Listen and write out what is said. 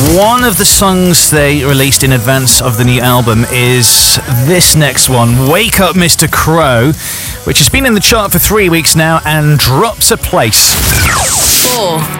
One of the songs they released in advance of the new album is this next one, Wake Up Mr. Crow, which has been in the chart for 3 weeks now and drops a place. 4.